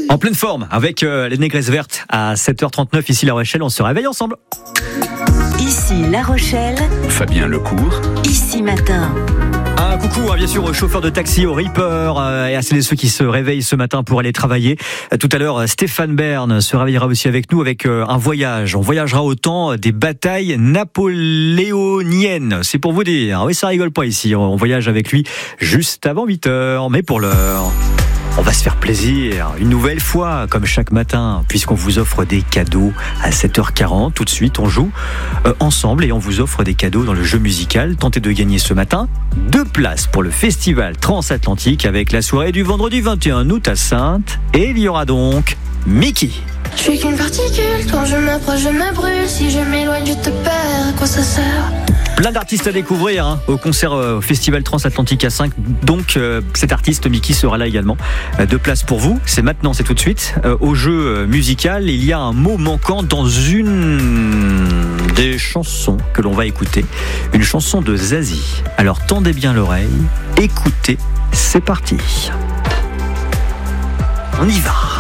En pleine forme, avec les Négresses Vertes à 7h39, ici La Rochelle, on se réveille ensemble. Ici La Rochelle, Fabien Lecourt, ici matin. Un coucou bien sûr aux chauffeurs de taxi, aux rippers et à celles et ceux qui se réveillent ce matin pour aller travailler. Tout à l'heure, Stéphane Bern se réveillera aussi avec nous avec un voyage. On voyagera au temps des batailles napoléoniennes. C'est pour vous dire. Oui, ça rigole pas ici. On voyage avec lui juste avant 8h. Mais pour l'heure, on va se faire plaisir une nouvelle fois, comme chaque matin, puisqu'on vous offre des cadeaux à 7h40. Tout de suite, on joue ensemble et on vous offre des cadeaux dans le jeu musical. Tentez de gagner ce matin 2 places pour le festival transatlantique avec la soirée du vendredi 21 août à Saintes. Et il y aura donc Mickey. Je suis qu'une particule, quand je m'approche je me brûle. Si je m'éloigne je te perds, à quoi ça sert? Plein d'artistes à découvrir au concert au Festival Transatlantique à 5. Donc cet artiste Mickey sera là également. 2 places pour vous, c'est maintenant, c'est tout de suite. Au jeu musical, il y a un mot manquant dans une des chansons que l'on va écouter. Une chanson de Zazie. Alors tendez bien l'oreille, écoutez, c'est parti. On y va.